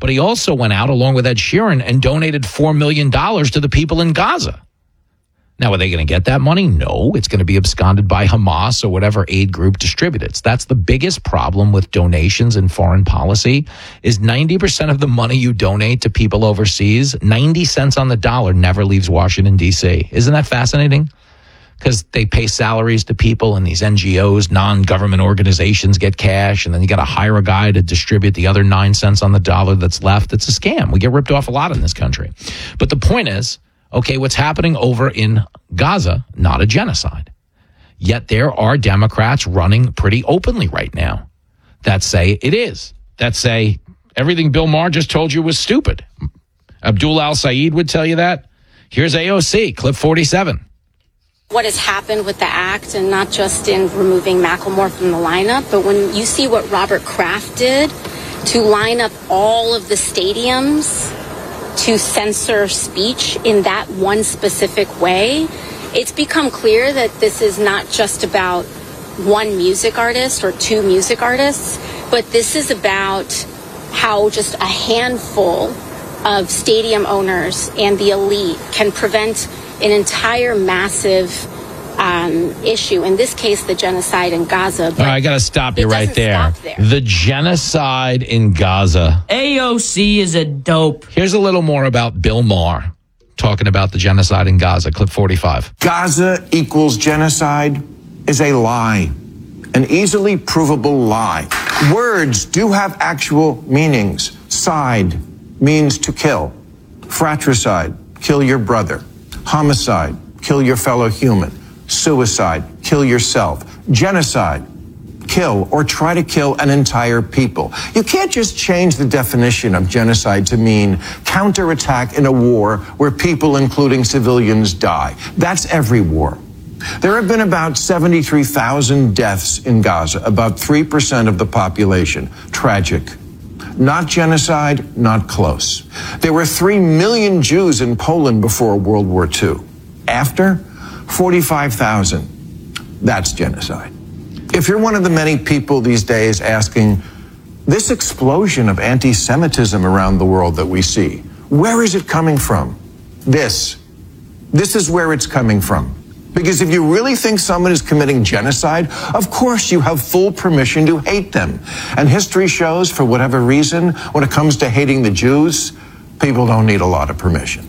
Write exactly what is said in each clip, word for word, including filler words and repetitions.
But he also went out along with Ed Sheeran and donated four million dollars to the people in Gaza. Now, are they going to get that money? No, it's going to be absconded by Hamas or whatever aid group distributes it. That's the biggest problem with donations in foreign policy is ninety percent of the money you donate to people overseas, ninety cents on the dollar never leaves Washington, D C. Isn't that fascinating? Because they pay salaries to people and these N G Os, non-government organizations get cash, and then you got to hire a guy to distribute the other nine cents on the dollar that's left. It's a scam. We get ripped off a lot in this country. But the point is, okay, what's happening over in Gaza, not a genocide. Yet there are Democrats running pretty openly right now that say it is, that say everything Bill Maher just told you was stupid. Abdul al-Sayed would tell you that. Here's A O C, clip forty-seven. What has happened with the act, and not just in removing Macklemore from the lineup, but when you see what Robert Kraft did to line up all of the stadiums to censor speech in that one specific way, it's become clear that this is not just about one music artist or two music artists, but this is about how just a handful of stadium owners and the elite can prevent an entire massive um, issue, in this case, the genocide in Gaza. But All right, I got to stop you right there. there. The genocide in Gaza. A O C is a dope. Here's a little more about Bill Maher talking about the genocide in Gaza. Clip forty-five. Gaza equals genocide is a lie, an easily provable lie. Words do have actual meanings. Side means to kill. Fratricide, kill your brother. Homicide, kill your fellow human. Suicide, kill yourself. Genocide, kill or try to kill an entire people. You can't just change the definition of genocide to mean counterattack in a war where people, including civilians, die. That's every war. There have been about seventy-three thousand deaths in Gaza, about three percent of the population. Tragic. Not genocide, not close. There were three million Jews in Poland before World War Two. After, forty-five thousand. That's genocide. If you're one of the many people these days asking, this explosion of anti-Semitism around the world that we see, where is it coming from? This. This is where it's coming from. Because if you really think someone is committing genocide, of course you have full permission to hate them. And history shows, for whatever reason, when it comes to hating the Jews, people don't need a lot of permission.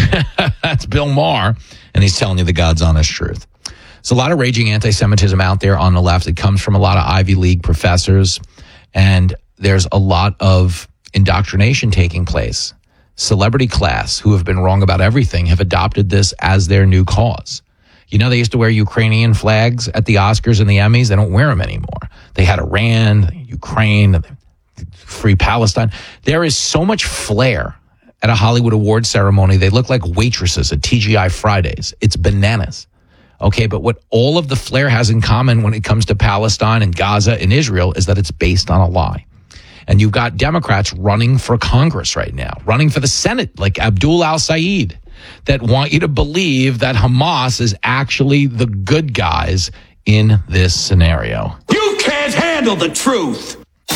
That's Bill Maher, and he's telling you the God's honest truth. There's a lot of raging anti-Semitism out there on the left. It comes from a lot of Ivy League professors, and there's a lot of indoctrination taking place. Celebrity class who have been wrong about everything have adopted this as their new cause. You know, they used to wear Ukrainian flags at the Oscars and the Emmys. They don't wear them anymore. They had Iran, Ukraine, Free Palestine. There is so much flair at a Hollywood Awards ceremony. They look like waitresses at T G I Fridays. It's bananas. Okay, but what all of the flair has in common when it comes to Palestine and Gaza and Israel is that it's based on a lie. And you've got Democrats running for Congress right now, running for the Senate, like Abdul al-Sayed, that want you to believe that Hamas is actually the good guys in this scenario. You can't handle the truth.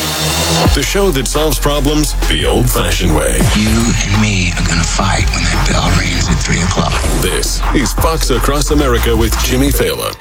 The show that solves problems the old-fashioned way. You and me are going to fight when that bell rings at three o'clock. This is Fox Across America with Jimmy Fallon.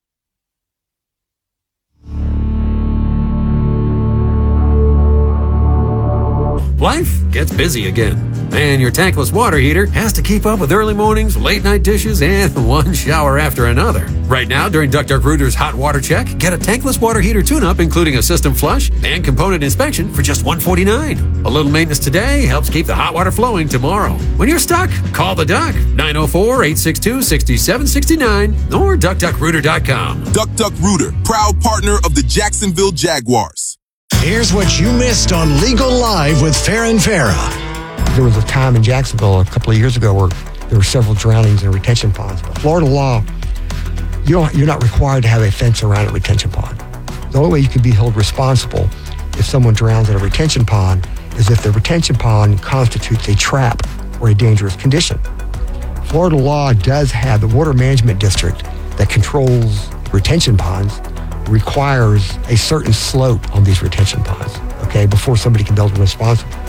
Life gets busy again, and your tankless water heater has to keep up with early mornings, late night dishes, and one shower after another. Right now, during Duck Duck Rooter's Hot Water Check, get a tankless water heater tune-up, including a system flush and component inspection for just one hundred forty-nine dollars. A little maintenance today helps keep the hot water flowing tomorrow. When you're stuck, call the Duck, nine oh four, eight six two, six seven six nine, or duck duck rooter dot com. Duck Duck Rooter, proud partner of the Jacksonville Jaguars. Here's what you missed on Legal Live with Farron Farah. There was a time in Jacksonville a couple of years ago where there were several drownings in retention ponds. But Florida law, you don't, you're not required to have a fence around a retention pond. The only way you can be held responsible if someone drowns in a retention pond is if the retention pond constitutes a trap or a dangerous condition. Florida law does have the Water Management District that controls retention ponds requires a certain slope on these retention ponds, okay, before somebody can be held responsible.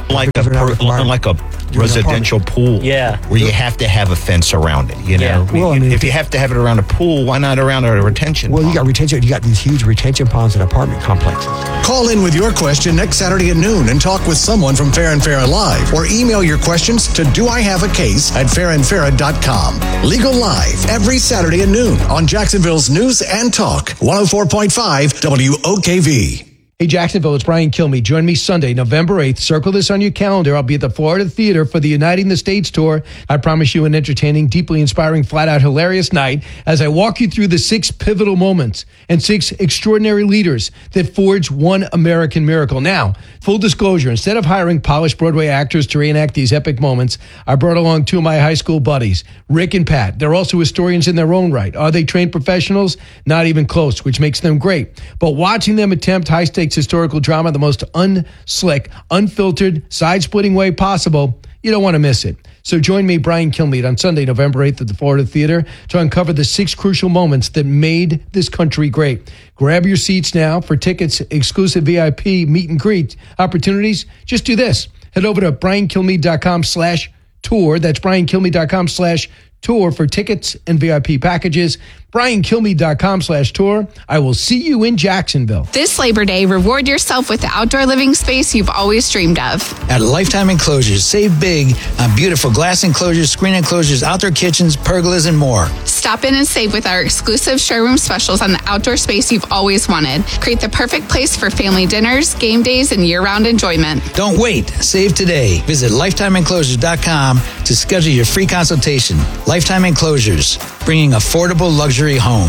Like a per, like a residential pool. Yeah. Where you have to have a fence around it, you know? Yeah. Well, I mean, if you have to have it around a pool, why not around a retention Well, pond? you got retention. You got these huge retention ponds in apartment complexes. Call in with your question next Saturday at noon and talk with someone from Fair and Farrah Live, or email your questions to do I have a case at fair and farrah dot com. Legal Live every Saturday at noon on Jacksonville's News and Talk one oh four point five W O K V. Hey, Jacksonville, it's Brian Kilmeade. Join me Sunday, November eighth. Circle this on your calendar. I'll be at the Florida Theater for the Uniting the States tour. I promise you an entertaining, deeply inspiring, flat-out hilarious night as I walk you through the six pivotal moments and six extraordinary leaders that forged one American miracle. Now, full disclosure, instead of hiring polished Broadway actors to reenact these epic moments, I brought along two of my high school buddies, Rick and Pat. They're also historians in their own right. Are they trained professionals? Not even close, which makes them great. But watching them attempt high-stakes historical drama the most unslick, unfiltered, side-splitting way possible, you don't want to miss it. So join me, Brian Kilmeade, on Sunday, November eighth at the Florida Theater to uncover the six crucial moments that made this country great. Grab your seats now for tickets, exclusive V I P meet and greet opportunities. Just do this. Head over to brian kilmeade dot com slash tour. That's brian kilmeade dot com slash tour for tickets and V I P packages. brian kilmeade dot com slash tour. I will see you in Jacksonville. This Labor Day, reward yourself with the outdoor living space you've always dreamed of. At Lifetime Enclosures, save big on beautiful glass enclosures, screen enclosures, outdoor kitchens, pergolas, and more. Stop in and save with our exclusive showroom specials on the outdoor space you've always wanted. Create the perfect place for family dinners, game days, and year-round enjoyment. Don't wait. Save today. Visit lifetime enclosures dot com to schedule your free consultation. Lifetime Enclosures, bringing affordable luxury home.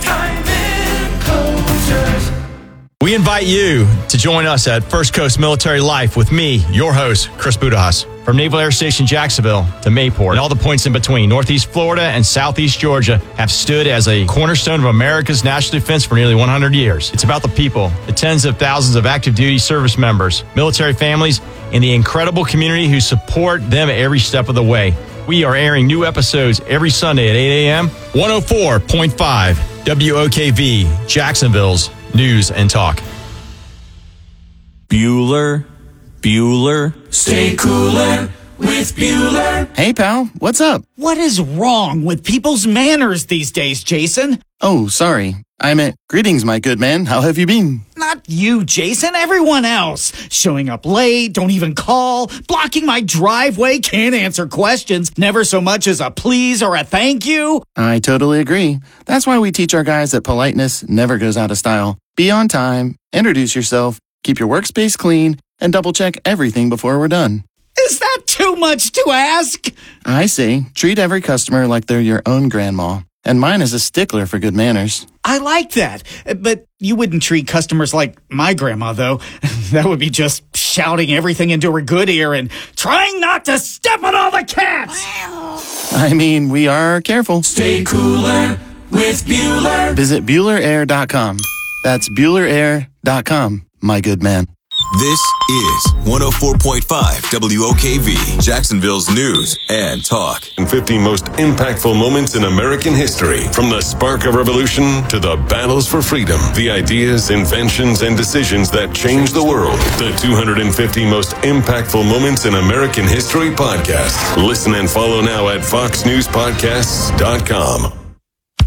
We invite you to join us at First Coast Military Life with me, your host, Chris Budahas. From Naval Air Station Jacksonville to Mayport and all the points in between, Northeast Florida and Southeast Georgia have stood as a cornerstone of America's national defense for nearly one hundred years. It's about the people, the tens of thousands of active duty service members, military families, and the incredible community who support them every step of the way. We are airing new episodes every Sunday at eight a.m. one oh four point five W O K V, Jacksonville's News and Talk. Bueller, Bueller. Stay cooler with Bueller. Hey, pal, what's up? What is wrong with people's manners these days, Jason? Oh, sorry. I meant, greetings, my good man. How have you been? Not you, Jason. Everyone else. Showing up late, don't even call, blocking my driveway, can't answer questions, never so much as a please or a thank you. I totally agree. That's why we teach our guys that politeness never goes out of style. Be on time, introduce yourself, keep your workspace clean, and double-check everything before we're done. Is that too much to ask? I see. Treat every customer like they're your own grandma. And mine is a stickler for good manners. I like that. But you wouldn't treat customers like my grandma, though. That would be just shouting everything into her good ear and trying not to step on all the cats. I mean, we are careful. Stay cooler with Bueller. Visit Bueller Air dot com. That's Bueller Air dot com, my good man. This is one oh four point five W O K V, Jacksonville's News and Talk. And fifty most impactful moments in American history. From the spark of revolution to the battles for freedom. The ideas, inventions, and decisions that changed the world. The two hundred fifty most impactful moments in American history podcast. Listen and follow now at fox news podcasts dot com.